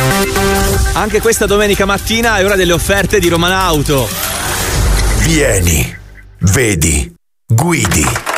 Anche questa domenica mattina è ora delle offerte di Romanauto. Vieni, vedi, guidi.